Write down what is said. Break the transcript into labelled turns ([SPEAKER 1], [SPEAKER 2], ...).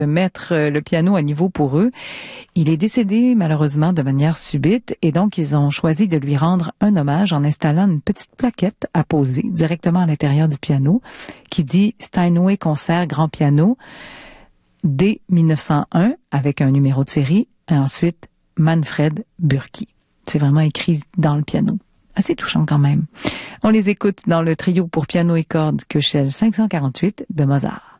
[SPEAKER 1] mettre le piano à niveau pour eux. Il est décédé malheureusement de manière subite et donc ils ont choisi de lui rendre un hommage en installant une petite plaquette à poser directement à l'intérieur du piano qui dit Steinway Concert Grand Piano D 1901 avec un numéro de série et ensuite Manfred Burki. C'est vraiment écrit dans le piano. Assez touchant quand même. On les écoute dans le trio pour piano et cordes Köchel 548 de Mozart.